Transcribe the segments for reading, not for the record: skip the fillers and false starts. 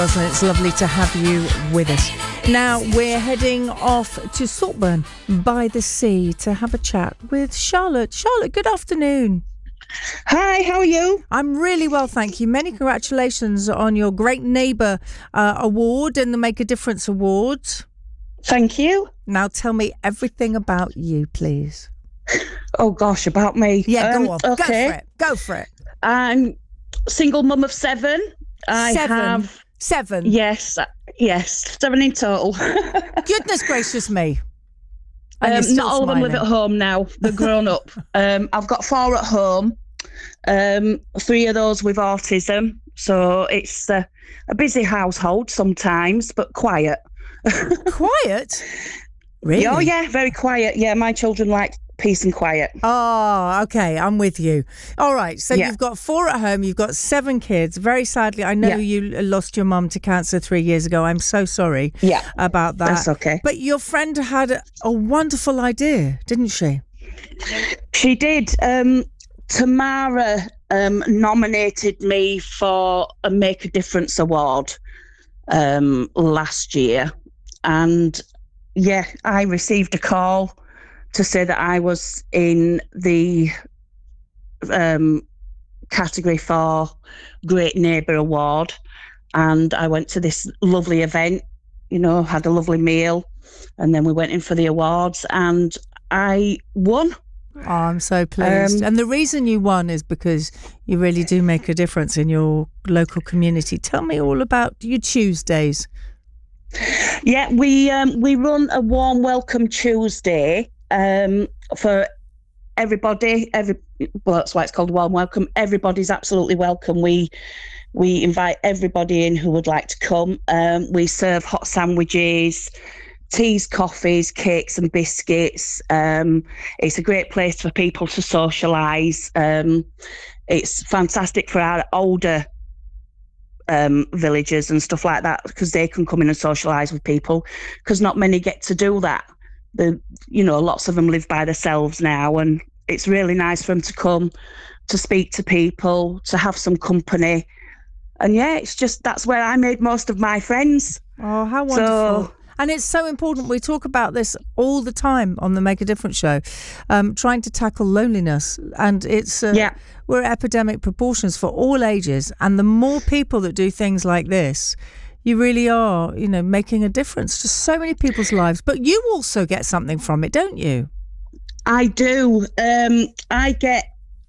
And it's lovely to have you with us. Now we're heading off to Saltburn by the sea to have a chat with Charlotte. Charlotte, good afternoon. Hi, how are you? I'm really well, thank you. Many congratulations on your Great Neighbour Award and the Make a Difference Awards. Thank you. Now tell me everything about you, please. Oh gosh, about me. Yeah, go on. Okay. Go for it. I'm single mum of 7. I have 7? Yes, 7 in total. Goodness gracious me. Not all of them live at home now. They're grown up. I've got 4 at home. 3 of those with autism. So it's a busy household sometimes, but quiet. Quiet? Really? Oh, yeah, very quiet. Yeah, my children like peace and quiet. Oh, okay. I'm with you. All right. So you've got 4 at home. You've got 7 kids. Very sadly, I know you lost your mum to cancer 3 years ago. I'm so sorry about that. That's okay. But your friend had a wonderful idea, didn't she? She did. Tamara nominated me for a Make a Difference Award last year. And I received a call to say that I was in the category for Great Neighbour Award. And I went to this lovely event, had a lovely meal. And then we went in for the awards and I won. Oh, I'm so pleased. And the reason you won is because you really do make a difference in your local community. Tell me all about your Tuesdays. Yeah, we run a Warm Welcome Tuesday for everybody. That's why it's called Warm Welcome. Everybody's absolutely welcome. We invite everybody in who would like to come. We serve hot sandwiches, teas, coffees, cakes and biscuits. It's a great place for people to socialise. It's fantastic for our older villagers and stuff like that because they can come in and socialise with people because not many get to do that. Lots of them live by themselves now and it's really nice for them to come to speak to people, to have some company. And it's just, that's where I made most of my friends. Oh, how wonderful. And it's so important. We talk about this all the time on the Make a Difference show, trying to tackle loneliness. And it's we're epidemic proportions for all ages. And the more people that do things like this, you really are, making a difference to so many people's lives. But you also get something from it, don't you? I do. I get...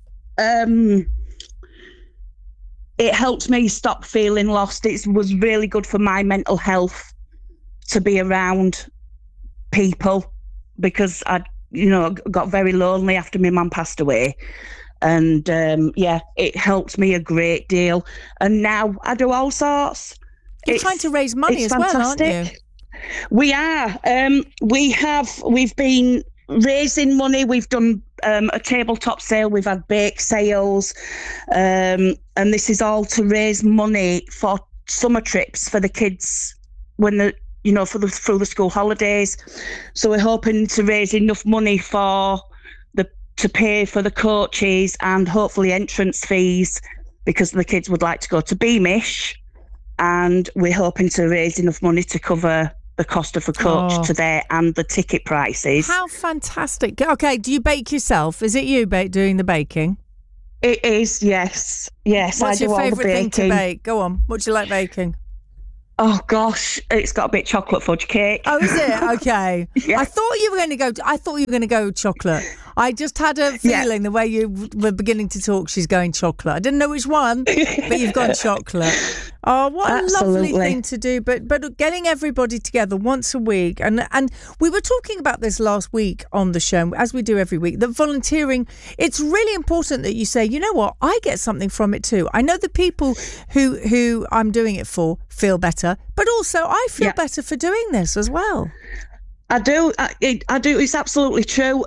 it helped me stop feeling lost. It was really good for my mental health to be around people because I, got very lonely after my mum passed away. And it helped me a great deal. And now I do all sorts. You're trying to raise money as well, aren't you? We are. We've been raising money. We've done a tabletop sale. We've had bake sales. And this is all to raise money for summer trips for the kids when through the school holidays. So we're hoping to raise enough money to pay for the coaches and hopefully entrance fees because the kids would like to go to Beamish. And we're hoping to raise enough money to cover the cost of a coach to there and the ticket prices. How fantastic. Okay, do you bake yourself? Is it you doing the baking? It is, yes. Yes, What's I do all the baking. What's your favourite thing to bake? Go on. What do you like baking? Oh gosh, it's got a bit chocolate fudge cake. Oh, is it? Okay. Yeah. I thought you were going to go chocolate. I just had a feeling the way you were beginning to talk, she's going chocolate. I didn't know which one, but you've gone chocolate. Oh, what Absolutely. a lovely thing to do. But getting everybody together once a week. And we were talking about this last week on the show, as we do every week, that volunteering, it's really important that you say, you know what, I get something from it too. I know the people who I'm doing it for feel better, but also I feel better for doing this as well. I do. I do. It's absolutely true.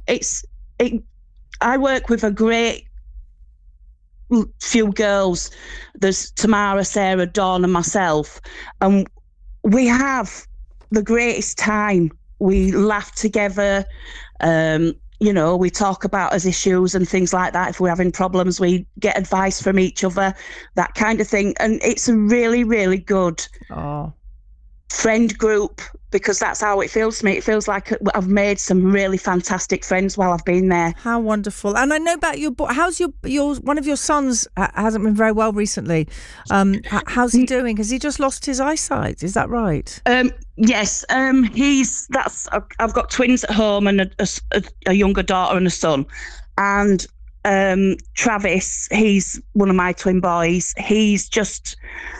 I work with a great few girls. There's Tamara, Sarah, Dawn and myself. And we have the greatest time. We laugh together. we talk about as issues and things like that. If we're having problems, we get advice from each other, that kind of thing. And it's a really, really good friend group, because that's how it feels to me. It feels like I've made some really fantastic friends while I've been there. How wonderful. And I know about your boy. How's your one of your sons hasn't been very well recently. How's he doing? Has he just lost his eyesight? Is that right? Yes. I've got twins at home and a younger daughter and a son. And Travis, he's one of my twin boys. He's just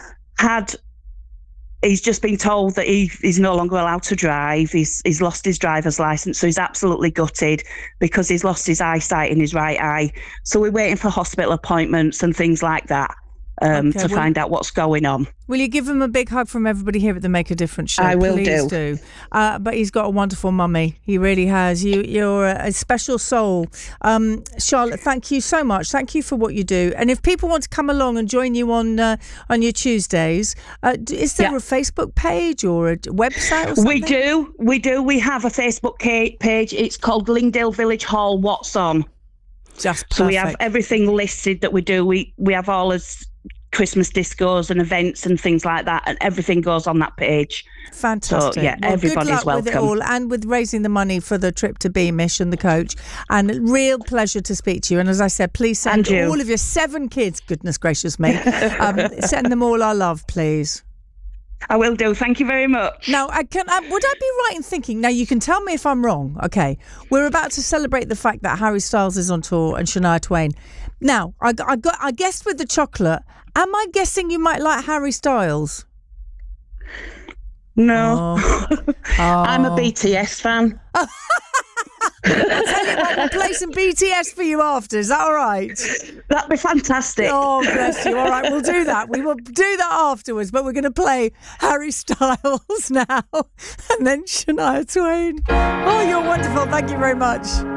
been told that he's no longer allowed to drive. He's lost his driver's license, so he's absolutely gutted because he's lost his eyesight in his right eye. So we're waiting for hospital appointments and things like that to find out what's going on. Will you give him a big hug from everybody here at the Make a Difference show? I will. Please do. But he's got a wonderful mummy. He really has. You're a special soul. Charlotte, thank you so much. Thank you for what you do. And if people want to come along and join you on your Tuesdays, is there a Facebook page or a website or something? We do. We have a Facebook page. It's called Lingdale Village Hall What's On. Just perfect. So we have everything listed that we do. We have all his Christmas discos and events and things like that, and everything goes on that page. Fantastic. So, everybody's good luck welcome. with it all, and with raising the money for the trip to Beamish and the coach. And real pleasure to speak to you. And as I said, please send all of your 7 kids, goodness gracious me, send them all our love, please. I will do. Thank you very much. Now, would I be right in thinking, now you can tell me if I'm wrong, okay, we're about to celebrate the fact that Harry Styles is on tour and Shania Twain. Now, I guessed with the chocolate, am I guessing you might like Harry Styles? No. I'm a BTS fan. I'll tell you what, we'll play some BTS for you after. Is that all right? That'd be fantastic. Oh, bless you. All right, we'll do that. We will do that afterwards, but we're going to play Harry Styles now and then Shania Twain. Oh, you're wonderful. Thank you very much.